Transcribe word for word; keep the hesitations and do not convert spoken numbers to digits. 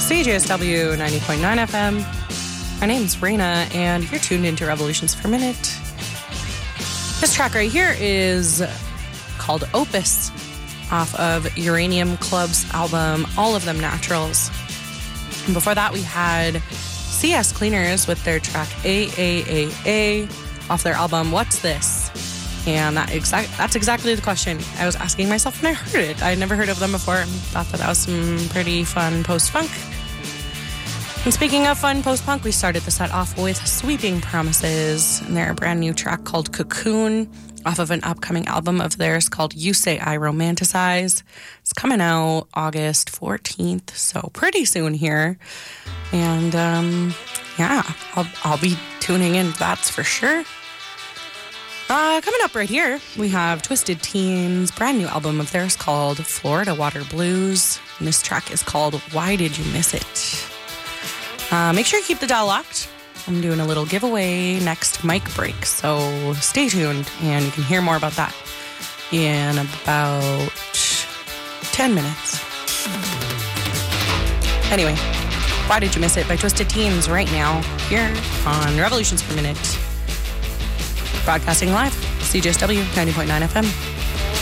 C J S W ninety point nine F M. My name's Raina, and you're tuned into Revolutions Per Minute. This track right here is called Opus, off of Uranium Club's album, All of Them Naturals. And before that, we had C S Cleaners with their track A A A A off their album, What's This? And that exact, that's exactly the question I was asking myself when I heard it. I had never heard of them before and thought that that was some pretty fun post-punk. And speaking of fun post-punk, we started the set off with Sweeping Promises and their brand new track called Cocoon off of an upcoming album of theirs called You Say I Romanticize. It's coming out August fourteenth, so pretty soon here. And um, yeah, I'll, I'll be tuning in, that's for sure. Uh, coming up right here, we have Twisted Teens' brand new album of theirs called Florida Water Blues. And this track is called Why Did You Miss It? Uh, make sure you keep the dial locked. I'm doing a little giveaway next mic break, so stay tuned and you can hear more about that in about ten minutes. Anyway, Why Did You Miss It by Twisted Teens right now here on Revolutions Per Minute. Broadcasting live, C J S W ninety point nine F M.